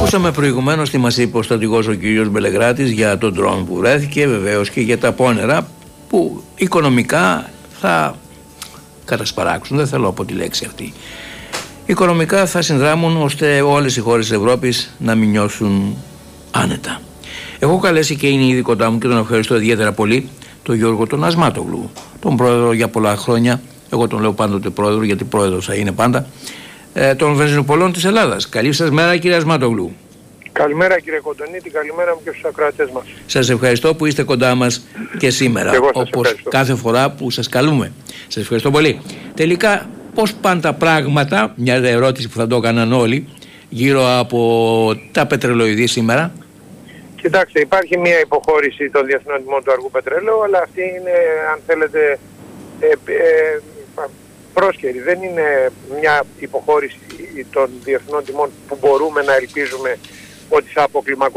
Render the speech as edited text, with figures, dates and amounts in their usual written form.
Ακούσαμε προηγουμένως τι μας είπε ο στρατηγός ο κύριος Μπελεγράτης για τον ντρόν που βρέθηκε, βεβαίως και για τα πόνερα που οικονομικά θα κατασπαράξουν, δεν θέλω από τη λέξη αυτή. Οικονομικά θα συνδράμουν ώστε όλες οι χώρες της Ευρώπης να μην νιώσουν άνετα. Έχω καλέσει και είναι ήδη κοντά μου και τον ευχαριστώ ιδιαίτερα πολύ τον Γιώργο τον Ασμάτογλου, τον πρόεδρο για πολλά χρόνια. Εγώ τον λέω πάντοτε πρόεδρο γιατί πρόεδρος θα είναι πάντα, των βενζινοπολών της Ελλάδας. Καλή σας μέρα κύριε Ασμάτογλου. Καλημέρα κύριε Κοντονίτη, καλημέρα μου και στους ακροατές μας. Σας ευχαριστώ που είστε κοντά μας και σήμερα, όπως κάθε φορά που σας καλούμε. Σας ευχαριστώ πολύ. Τελικά πώς πάνε τα πράγματα, μια ερώτηση που θα το έκαναν όλοι, γύρω από τα πετρελοειδή σήμερα? Κοιτάξτε, υπάρχει μια υποχώρηση των διεθνών τιμών του αργού πετρέλαιου, αλλά αυτή είναι, αν θέλετε, πρόσκαιρη. Δεν είναι μια υποχώρηση των διεθνών τιμών που μπορούμε να ελπίζουμε ότι θα αποκλιμακωθεί